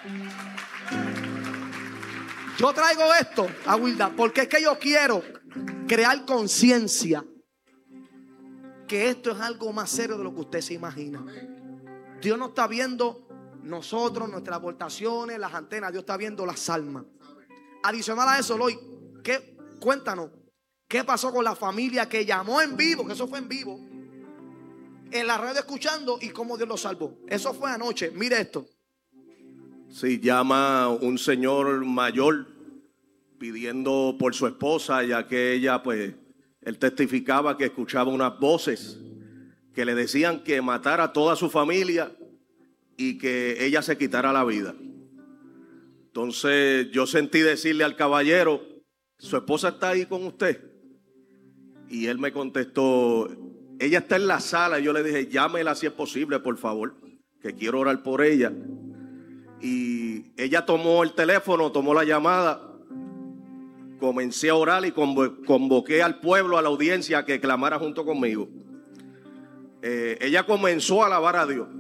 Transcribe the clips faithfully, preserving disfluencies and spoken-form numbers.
Yo traigo esto a Wilda porque es que yo quiero crear conciencia que esto es algo más serio de lo que usted se imagina. Dios no está viendo nosotros, nuestras aportaciones, las antenas. Dios está viendo las almas. Adicional a eso, Eloy, ¿qué? Cuéntanos, ¿qué pasó con la familia que llamó en vivo? Que eso fue en vivo, en la radio escuchando, y cómo Dios los salvó. Eso fue anoche. Mire esto. Sí, llama un señor mayor pidiendo por su esposa, ya que ella, pues, él testificaba que escuchaba unas voces que le decían que matara a toda su familia y que ella se quitara la vida. Entonces yo sentí decirle al caballero: ¿su esposa está ahí con usted? Y él me contestó: ella está en la sala. Y yo le dije: llámela si es posible, por favor, que quiero orar por ella. Y ella tomó el teléfono, tomó la llamada. Comencé a orar y convo- convoqué al pueblo, a la audiencia, a que clamara junto conmigo. Eh, ella comenzó a alabar a Dios.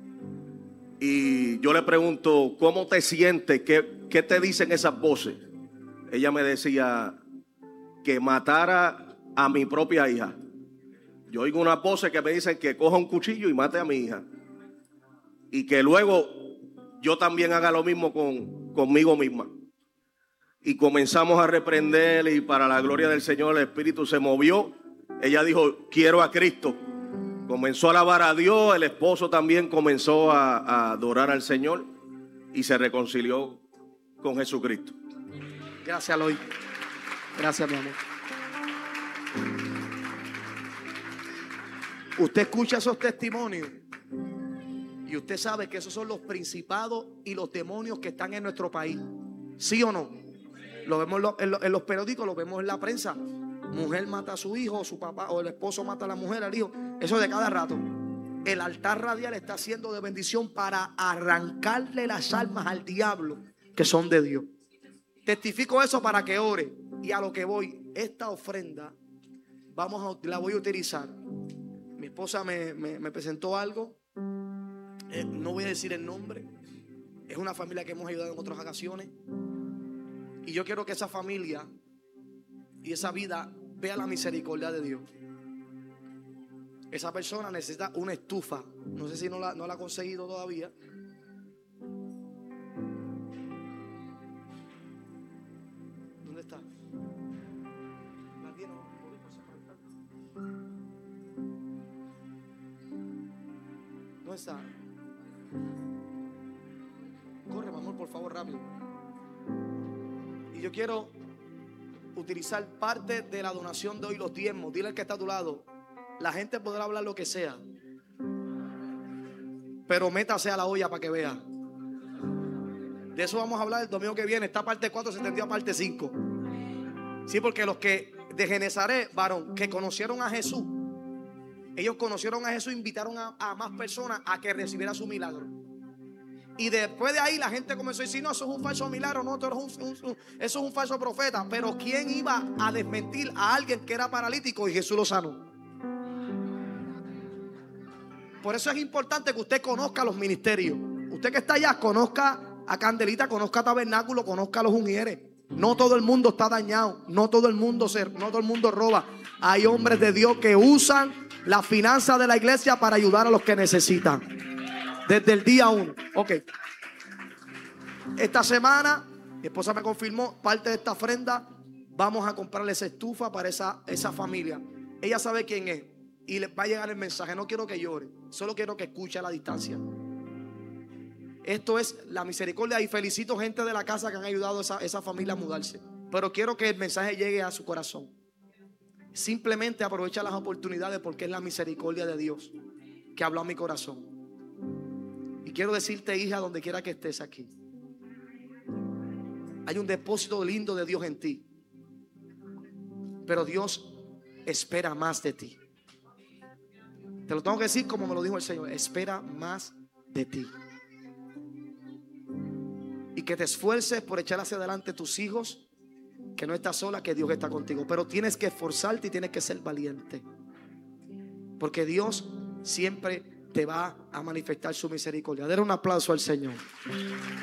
Y yo le pregunto: ¿cómo te sientes? ¿Qué, qué te dicen esas voces? Ella me decía que matara a mi propia hija. Yo oigo unas voces que me dicen que coja un cuchillo y mate a mi hija. Y que luego yo también haga lo mismo con, conmigo misma. Y comenzamos a reprender, y para la gloria del Señor el Espíritu se movió. Ella dijo: quiero a Cristo. Comenzó a alabar a Dios. El esposo también comenzó a, a adorar al Señor y se reconcilió con Jesucristo. Gracias, Eloy. Gracias, mi amor. Usted escucha esos testimonios y usted sabe que esos son los principados y los demonios que están en nuestro país. ¿Sí o no? Lo vemos en los, en los periódicos, lo vemos en la prensa. Mujer mata a su hijo, o su papá, o el esposo mata a la mujer, al hijo. Eso de cada rato. El altar radial está siendo de bendición para arrancarle las almas al diablo que son de Dios. Testifico eso para que ore. Y a lo que voy, esta ofrenda vamos a, la voy a utilizar. Mi esposa me, me, me presentó algo. Eh, no voy a decir el nombre. Es una familia que hemos ayudado en otras ocasiones. Y yo quiero que esa familia y esa vida vea la misericordia de Dios. Esa persona necesita una estufa. No sé si no la, no la ha conseguido todavía. ¿Dónde está? ¿La tiene? ¿Dónde está? Corre, mi amor, por favor, rápido. Y yo quiero utilizar parte de la donación de hoy, los diezmos. Dile al que está a tu lado: la gente podrá hablar lo que sea, pero métase a la olla para que vea. De eso vamos a hablar el domingo que viene. Esta parte cuatro se extendió a parte cinco. Sí, porque los que de Genezaret, varón, que conocieron a Jesús, ellos conocieron a Jesús, invitaron a, a más personas a que recibiera su milagro. Y después de ahí la gente comenzó a decir: no, eso es un falso milagro, no, eso es un, un, un, eso es un falso profeta. Pero ¿quién iba a desmentir a alguien que era paralítico y Jesús lo sanó? Por eso es importante que usted conozca los ministerios. Usted que está allá, conozca a Candelita, conozca a Tabernáculo, conozca a los Ujieres. No todo el mundo está dañado, no todo el mundo se, no todo el mundo roba. Hay hombres de Dios que usan la finanza de la iglesia para ayudar a los que necesitan. Desde el día uno. Ok. Esta semana mi esposa me confirmó parte de esta ofrenda. Vamos a comprarle esa estufa para esa, esa familia. Ella sabe quién es y le va a llegar el mensaje. No quiero que llore, solo quiero que escuche a la distancia. Esto es la misericordia. Y felicito gente de la casa que han ayudado a esa, esa familia a mudarse. Pero quiero que el mensaje llegue a su corazón. Simplemente aprovecha las oportunidades, porque es la misericordia de Dios que habló a mi corazón. Y quiero decirte, hija, donde quiera que estés aquí, hay un depósito lindo de Dios en ti. Pero Dios espera más de ti. Te lo tengo que decir como me lo dijo el Señor: espera más de ti. Y que te esfuerces por echar hacia adelante tus hijos, que no estás sola, que Dios está contigo. Pero tienes que esforzarte y tienes que ser valiente, porque Dios siempre te va a manifestar su misericordia. Denle un aplauso al Señor.